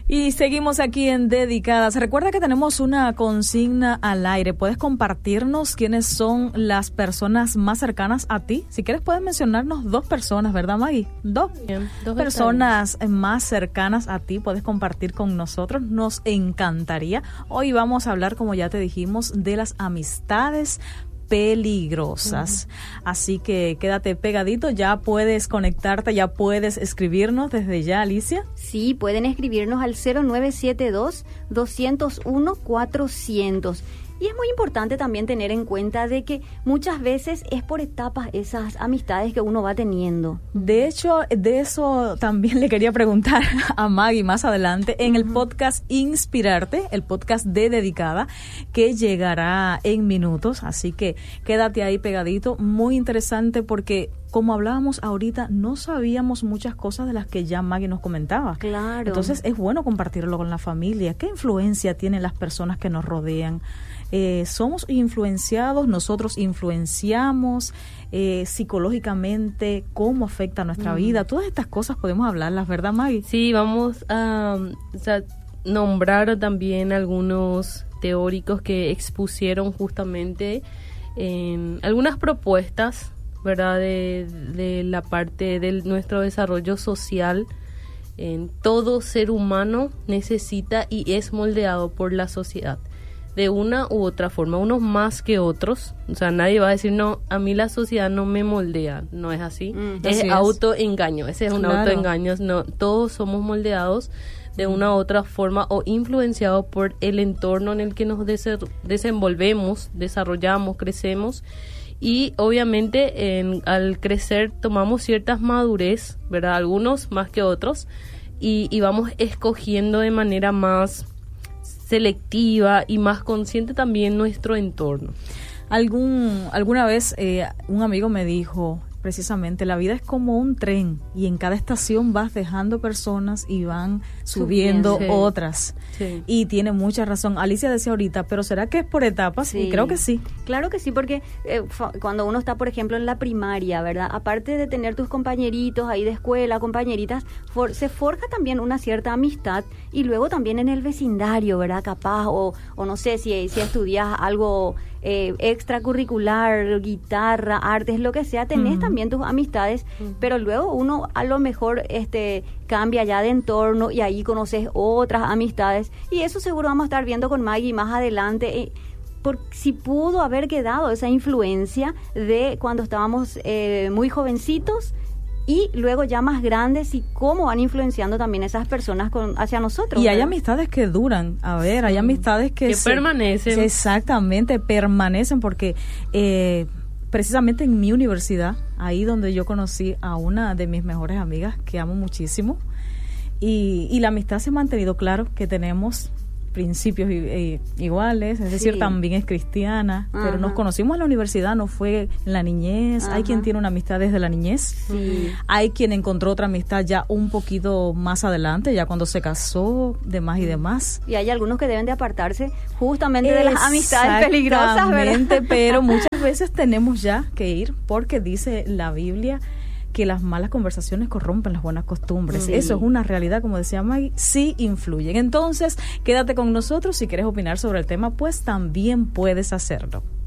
Y seguimos aquí en Dedicadas. Recuerda que tenemos una consigna al aire. ¿Puedes compartirnos quiénes son las personas más cercanas a ti? Si quieres puedes mencionarnos 2 personas, ¿verdad, Maggie? Dos personas más cercanas a ti. Puedes compartir con nosotros. Nos encantaría. Hoy vamos a hablar, como ya te dijimos, de las amistades peligrosas. Así que quédate pegadito, ya puedes conectarte, ya puedes escribirnos desde ya, Alicia. Sí, pueden escribirnos al 0972-201-400. Y es muy importante también tener en cuenta de que muchas veces es por etapas esas amistades que uno va teniendo. De hecho, de eso también le quería preguntar a Maggie más adelante en el podcast Inspirarte, el podcast de Dedicada, que llegará en minutos. Así que quédate ahí pegadito, muy interesante porque como hablábamos ahorita, no sabíamos muchas cosas de las que ya Maggie nos comentaba. Claro. Entonces es bueno compartirlo con la familia. ¿Qué influencia tienen las personas que nos rodean? Somos influenciados, nosotros influenciamos psicológicamente, cómo afecta nuestra vida. Todas estas cosas podemos hablarlas, ¿verdad, Maggie? Sí, vamos a nombrar también algunos teóricos que expusieron justamente algunas propuestas, ¿verdad? De la parte de nuestro desarrollo social. Todo ser humano necesita y es moldeado por la sociedad de una u otra forma, unos más que otros. O sea, nadie va a decir, no, a mí la sociedad no me moldea. No es así. Es autoengaño. Ese es un autoengaño. No, todos somos moldeados de una u otra forma o influenciados por el entorno en el que nos desenvolvemos, desarrollamos, crecemos. Y obviamente al crecer tomamos ciertas madurez, ¿verdad? Algunos más que otros, y vamos escogiendo de manera más selectiva y más consciente también nuestro entorno. Alguna vez un amigo me dijo, precisamente, la vida es como un tren y en cada estación vas dejando personas y van subiendo otras. Sí. Y tiene mucha razón. Alicia decía ahorita, pero ¿será que es por etapas? Sí. Y creo que sí. Claro que sí, porque cuando uno está, por ejemplo, en la primaria, ¿verdad? Aparte de tener tus compañeritos ahí de escuela, compañeritas, se forja también una cierta amistad y luego también en el vecindario, ¿verdad? Capaz, o no sé, si estudias algo extracurricular, guitarra, artes, lo que sea, tenés también tus amistades, pero luego uno a lo mejor cambia ya de entorno y ahí conoces otras amistades y eso seguro vamos a estar viendo con Maggie más adelante, por si pudo haber quedado esa influencia de cuando estábamos muy jovencitos y luego ya más grandes y cómo van influenciando también esas personas hacia nosotros. Y hay amistades que duran, hay amistades que permanecen. Exactamente, permanecen porque precisamente en mi universidad, ahí donde yo conocí a una de mis mejores amigas que amo muchísimo y la amistad se ha mantenido, claro que tenemos principios iguales, es decir, también es cristiana, pero nos conocimos en la universidad, no fue en la niñez. Hay quien tiene una amistad desde la niñez, hay quien encontró otra amistad ya un poquito más adelante, ya cuando se casó, demás y demás. Y hay algunos que deben de apartarse justamente de las amistades peligrosas, ¿verdad? Pero muchas veces tenemos ya que ir porque dice la Biblia que las malas conversaciones corrompen las buenas costumbres. Eso es una realidad, como decía Maggie, sí influyen. Entonces, quédate con nosotros. Si quieres opinar sobre el tema, pues también puedes hacerlo.